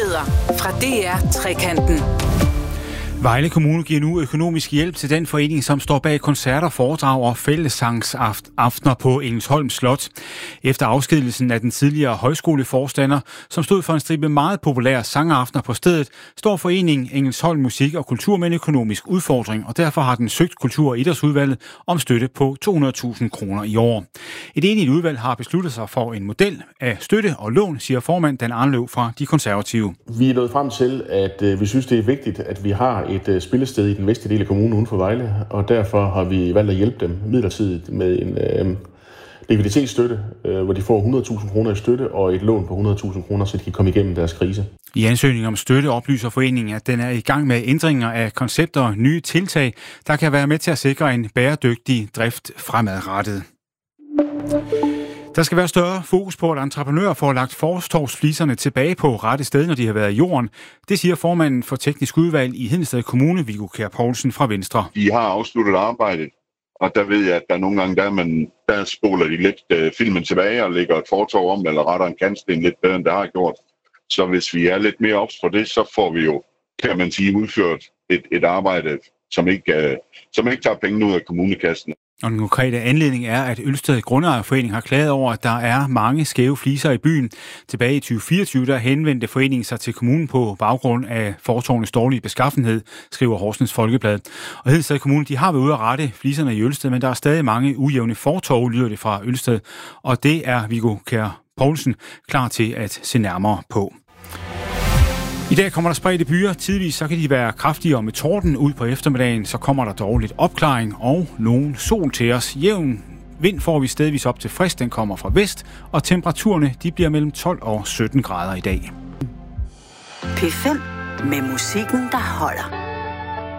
Nyheder fra DR Trekanten. Vejle Kommune giver nu økonomisk hjælp til den forening, som står bag koncerter, foredrag og fællessangsaftener på Engelsholm Slot. Efter afskedigelsen af den tidligere højskoleforstander, som stod for en stribe meget populære sangaftener på stedet, står foreningen Engelsholm Musik og Kultur med en økonomisk udfordring, og derfor har den søgt Kultur- og Idrætsudvalget om støtte på 200.000 kroner i år. Et enigt udvalg har besluttet sig for en model af støtte og lån, siger formand Dan Arnløv fra De Konservative. Vi er nået frem til, at vi synes, det er vigtigt, at vi har et spillested i den vestlige del af kommunen uden for Vejle, og derfor har vi valgt at hjælpe dem midlertidigt med en likviditetsstøtte, hvor de får 100.000 kroner i støtte og et lån på 100.000 kroner, så de kan komme igennem deres krise. I ansøgningen om støtte oplyser foreningen, at den er i gang med ændringer af koncepter og nye tiltag, der kan være med til at sikre en bæredygtig drift fremadrettet. Der skal være større fokus på, at entreprenører får lagt fortovsfliserne tilbage på rette sted, når de har været i jorden. Det siger formanden for teknisk udvalg i Hedensted Kommune, Viggo Kjær Poulsen fra Venstre. De har afsluttet arbejdet, og der ved jeg, at der nogle gange der spoler de lidt filmen tilbage og lægger et fortov om, eller retter en kantsten lidt bedre, end der har gjort. Så hvis vi er lidt mere ops på det, så får vi jo, kan man sige, udført et arbejde, som ikke tager pengene ud af kommunekassen. Og den konkrete anledning er, at Ølsted Grundejerforening har klaget over, at der er mange skæve fliser i byen. Tilbage i 2024 der henvendte foreningen sig til kommunen på baggrund af fortovens dårlige beskaffenhed, skriver Horsens Folkeblad. Og Hedensted Kommune de har været ude at rette fliserne i Ølsted, men der er stadig mange ujævne fortov, lyder det fra Ølsted. Og det er Viggo Kjær Poulsen klar til at se nærmere på. I dag kommer der spredte byer. Tidvis så kan de være kraftigere med torden. Ud på eftermiddagen så kommer der dog lidt opklaring og nogen sol til os. Jævn vind får vi stedvis op til frisk. Den kommer fra vest, og temperaturerne de bliver mellem 12 og 17 grader i dag. P5 med musikken, der holder.